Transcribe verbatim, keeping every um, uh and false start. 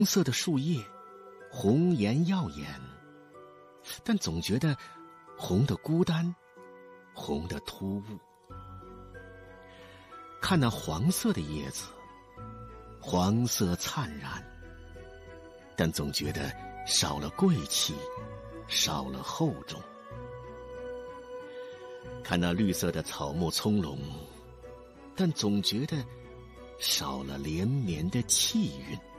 红色的树叶，红颜耀眼，但总觉得红的孤单，红的突兀。看那黄色的叶子，黄色灿然，但总觉得少了贵气，少了厚重。看那绿色的草木葱茏，但总觉得少了连绵的气韵。